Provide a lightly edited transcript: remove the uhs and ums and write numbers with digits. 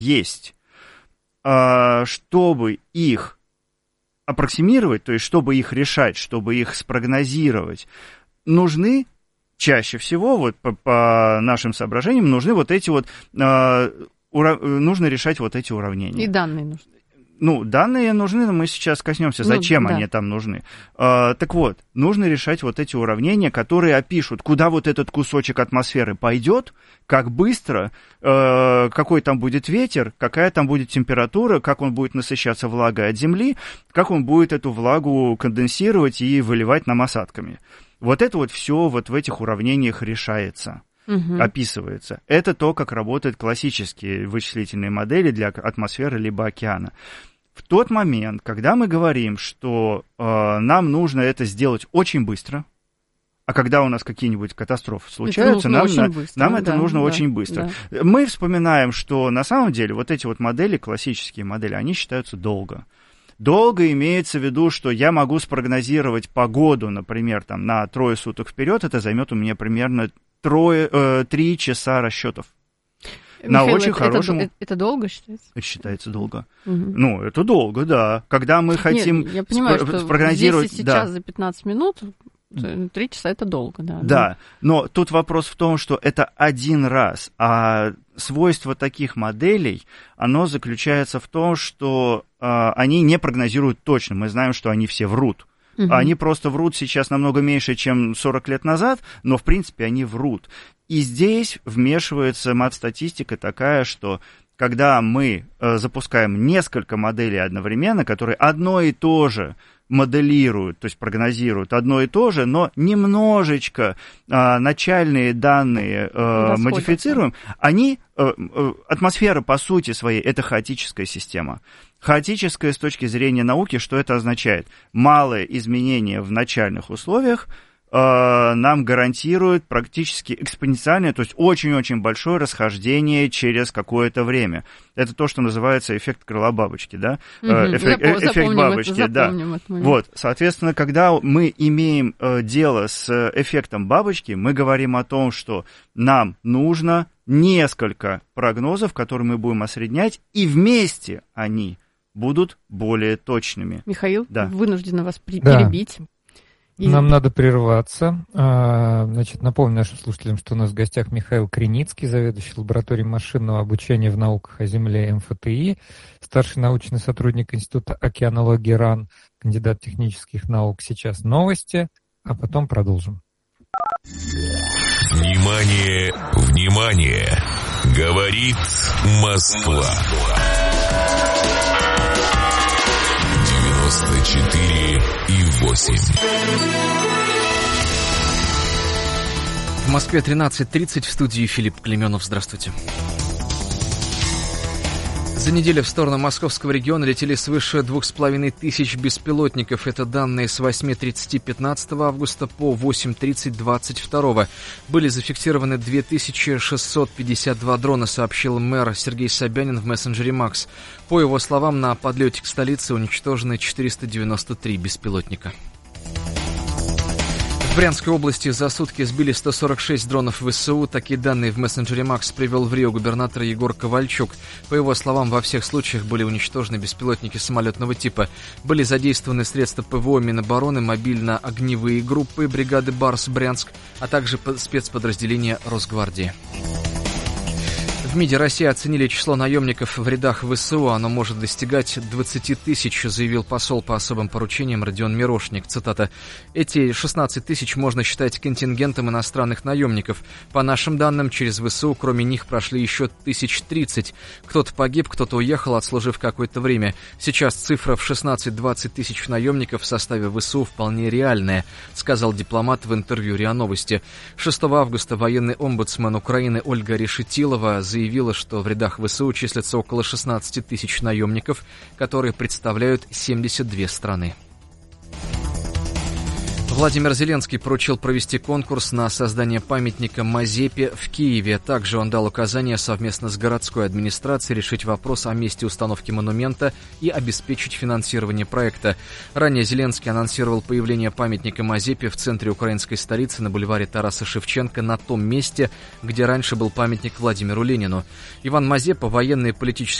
есть. Чтобы их аппроксимировать, то есть чтобы их решать, чтобы их спрогнозировать, нужны чаще всего, вот по нашим соображениям, нужны вот эти вот, нужно решать вот эти уравнения. И данные нужны. Ну, данные нужны, но мы сейчас коснемся, зачем они там нужны. Так вот, нужно решать вот эти уравнения, которые опишут, куда вот этот кусочек атмосферы пойдет, как быстро, какой там будет ветер, какая там будет температура, как он будет насыщаться влагой от Земли, как он будет эту влагу конденсировать и выливать нам осадками. Вот это вот все вот в этих уравнениях решается. Описывается. Это то, как работают классические вычислительные модели для атмосферы либо океана. В тот момент, когда мы говорим, что нам нужно это сделать очень быстро, а когда у нас какие-нибудь катастрофы случаются, нам это нужно очень быстро. Да. Мы вспоминаем, что на самом деле вот эти вот модели, классические модели, они считаются долго. Долго имеется в виду, что я могу спрогнозировать погоду, например, там, на 3 суток вперед, это займет у меня примерно 3 часа расчетов. Михаил, на очень хорошем... Это долго считается? Это считается долго. Ну, это долго, да. Когда мы хотим я понимаю, спрогнозировать... Здесь и сейчас за 15 минут, 3 часа это долго, да. Да, но тут вопрос в том, что это один раз, а свойство таких моделей, оно заключается в том, что они не прогнозируют точно. Мы знаем, что они все врут. Они просто врут сейчас намного меньше, чем 40 лет назад, но, в принципе, они врут. И здесь вмешивается мат-статистика такая, что когда мы запускаем несколько моделей одновременно, которые одно и то же моделируют, то есть прогнозируют одно и то же, но немножечко начальные данные модифицируем, они, атмосфера по сути своей, это хаотическая система. Хаотическая с точки зрения науки, что это означает? Малое изменение в начальных условиях нам гарантирует практически экспоненциальное, то есть очень-очень большое расхождение через какое-то время. Это то, что называется эффект крыла бабочки, да? Эффект бабочки, да. Вот, соответственно, когда мы имеем дело с эффектом бабочки, мы говорим о том, что нам нужно несколько прогнозов, которые мы будем осреднять, и вместе они будут более точными. Михаил, вынуждена вас перебить. Нам надо прерваться. Значит, напомню нашим слушателям, что у нас в гостях Михаил Криницкий, заведующий лабораторией машинного обучения в науках о Земле МФТИ, старший научный сотрудник Института океанологии РАН, кандидат технических наук. Сейчас новости, а потом продолжим. Внимание, внимание! Говорит Москва. 94,8. В Москве 13:30, в студии Филипп Клеменов. Здравствуйте. За неделю в сторону московского региона летели свыше 2500 беспилотников. Это данные с 8:30 15 августа по 8:30 22. Были зафиксированы 2652 дрона, сообщил мэр Сергей Собянин в мессенджере Макс. По его словам, на подлете к столице уничтожены 493 беспилотника. В Брянской области за сутки сбили 146 дронов ВСУ. Такие данные в мессенджере Макс привел в Рио губернатор Егор Ковальчук. По его словам, во всех случаях были уничтожены беспилотники самолетного типа. Были задействованы средства ПВО, Минобороны, мобильно-огневые группы бригады Барс Брянск, а также спецподразделения Росгвардии. В МИДе России оценили число наемников в рядах ВСУ. Оно может достигать 20 тысяч, заявил посол по особым поручениям Родион Мирошник. Цитата. «Эти 16 тысяч можно считать контингентом иностранных наемников. По нашим данным, через ВСУ кроме них прошли еще 1030. Кто-то погиб, кто-то уехал, отслужив какое-то время. Сейчас цифра в 16-20 тысяч наемников в составе ВСУ вполне реальная», сказал дипломат в интервью РИА Новости. 6 августа военный омбудсмен Украины Ольга Решетилова заявила, что в рядах ВСУ числятся около 16 тысяч наемников, которые представляют 72 страны. Владимир Зеленский поручил провести конкурс на создание памятника Мазепе в Киеве. Также он дал указание совместно с городской администрацией решить вопрос о месте установки монумента и обеспечить финансирование проекта. Ранее Зеленский анонсировал появление памятника Мазепе в центре украинской столицы на бульваре Тараса Шевченко, на том месте, где раньше был памятник Владимиру Ленину. Иван Мазепа, военный и политический